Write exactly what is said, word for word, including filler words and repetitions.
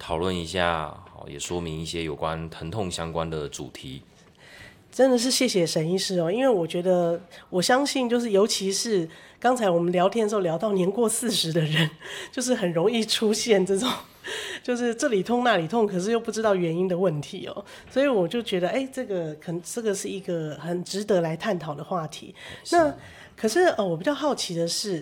讨论一下，也说明一些有关疼痛相关的主题。 真的是谢谢沈医师哦，因为我觉得我相信，就是尤其是刚才我们聊天的时候聊到年过四十的人，就是很容易出现这种，就是这里痛那里痛，可是又不知道原因的问题哦。所以我就觉得，哎，这个可能这个是一个很值得来探讨的话题。那可是呃，我比较好奇的是，